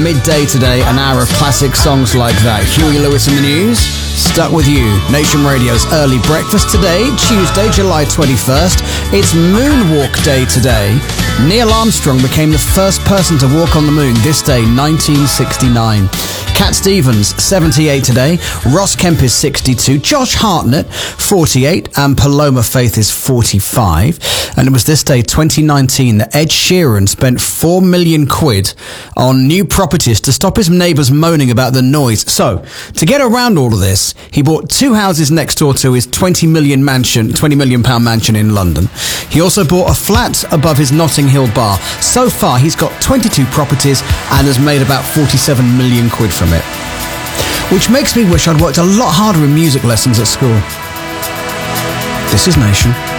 Midday today, an hour of classic songs like that. Huey Lewis in the News, Stuck With You. Nation Radio's early breakfast today, Tuesday, July 21st. It's Moonwalk Day today. Neil Armstrong became the first person to walk on the moon this day, 1969. Cat Stevens, 78 today. Ross Kemp is 62. Josh Hartnett, 48. And Paloma Faith is 45. And it was this day, 2019, that Ed Sheeran spent £4 million on new properties to stop his neighbours moaning about the noise. So, to get around all of this, he bought 2 houses next door to his £20 million mansion in London. He also bought a flat above his Notting Hill bar. So far, he's got 22 properties and has made about £47 million from it. Which makes me wish I'd worked a lot harder in music lessons at school. This is Nation.